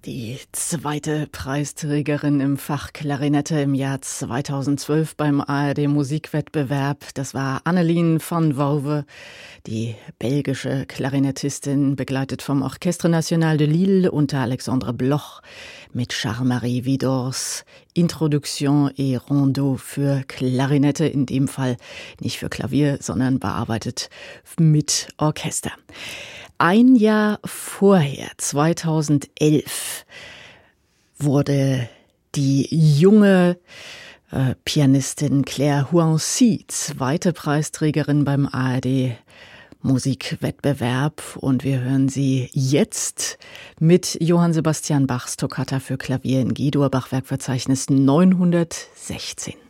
Die zweite Preisträgerin im Fach Klarinette im Jahr 2012 beim ARD-Musikwettbewerb, das war Annelien van Wouwe, die belgische Klarinettistin, begleitet vom Orchestre National de Lille unter Alexandre Bloch mit Charles-Marie Widors Introduction et Rondeau für Klarinette, in dem Fall nicht für Klavier, sondern bearbeitet mit Orchester. Ein Jahr vorher, 2011, wurde die junge Pianistin Claire Huancy zweite Preisträgerin beim ARD Musikwettbewerb, und wir hören sie jetzt mit Johann Sebastian Bachs Toccata für Klavier in G-Dur, Bachwerkverzeichnis 916.